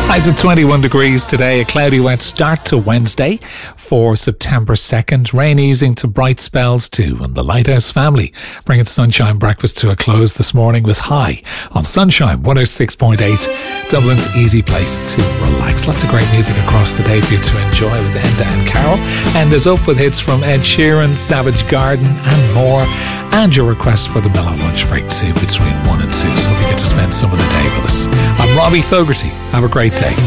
Highs at 21 degrees today, a cloudy wet start to Wednesday for September 2nd. Rain easing to bright spells too, and the Lighthouse family bringing Sunshine Breakfast to a close this morning with High on Sunshine 106.8, Dublin's easy place to relax. Lots of great music across the day for you to enjoy with Enda and Carol. Enda's up with hits from Ed Sheeran, Savage Garden and more, and your request for the Mellow Lunch Break too between 1 and 2. So hope you get to spend some of the day with us. I'm Robbie Fogarty. Have a great day.